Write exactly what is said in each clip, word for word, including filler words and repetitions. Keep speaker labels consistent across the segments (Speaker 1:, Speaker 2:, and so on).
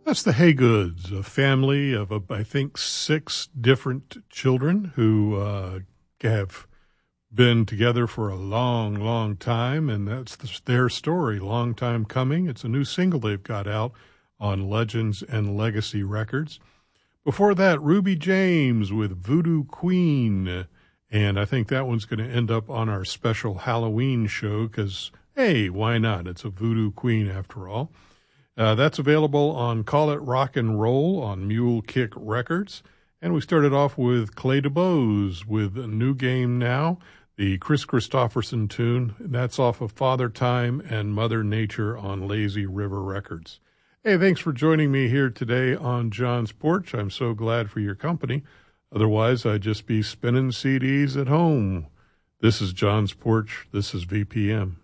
Speaker 1: That's the Haygoods, a family of, uh, I think, six different children who uh, have been together for a long, long time, and that's the, their story, long time coming. It's a new single they've got out on Legends and Legacy Records. Before that, Ruby James with Voodoo Queen, and I think that one's going to end up on our special Halloween show because, hey, why not? It's a Voodoo Queen after all. Uh, that's available on Call It Rock and Roll on Mule Kick Records. And we started off with Clay DeBose with a New Game Now, the Chris Christopherson tune. That's off of Father Time and Mother Nature on Lazy River Records. Hey, thanks for joining me here today on John's Porch. I'm so glad for your company. Otherwise, I'd just be spinning C Ds at home. This is John's Porch. This is V P M.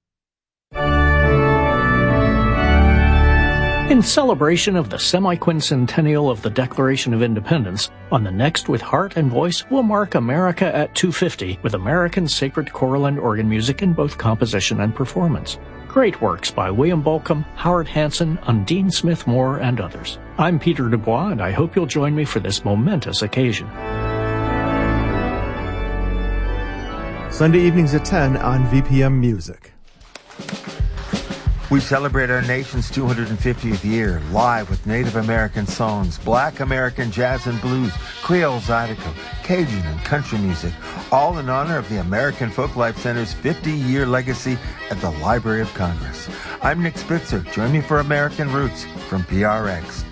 Speaker 2: In celebration of the semi-quincentennial of the Declaration of Independence, on the Next with Heart and Voice, we'll mark America at two fifty with American sacred choral and organ music in both composition and performance. Great works by William Bolcom, Howard Hanson, Undine Smith Moore, and others. I'm Peter Dubois, and I hope you'll join me for this momentous occasion.
Speaker 3: Sunday evenings at ten on V P M Music.
Speaker 4: We celebrate our nation's two hundred fiftieth year live with Native American songs, Black American jazz and blues, Creole Zydeco, Cajun and country music, all in honor of the American Folklife Center's fifty-year legacy at the Library of Congress. I'm Nick Spitzer. Join me for American Roots from P R X.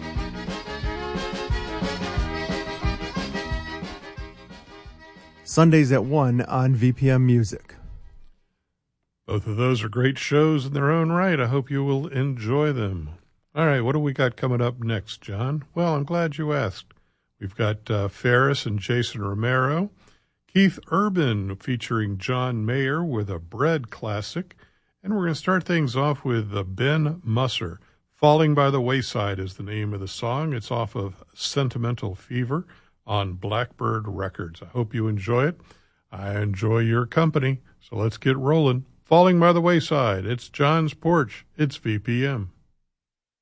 Speaker 3: Sundays at one on V P M Music.
Speaker 1: Both of those are great shows in their own right. I hope you will enjoy them. All right, what do we got coming up next, John? Well, I'm glad you asked. We've got uh, Ferris and Jason Romero, Keith Urban featuring John Mayer with a Bread classic, and we're going to start things off with uh, Ben Musser. Falling by the Wayside is the name of the song. It's off of Sentimental Fever on Blackbird Records. I hope you enjoy it. I enjoy your company, so let's get rolling. Falling by the Wayside. It's John's Porch. It's V P M.